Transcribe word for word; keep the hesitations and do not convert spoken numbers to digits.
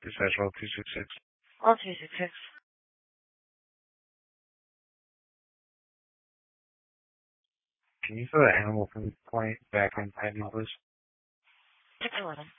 Dispatch roll two six six. All two six six. Can you throw the animal complaint back in pending, please? six eleven.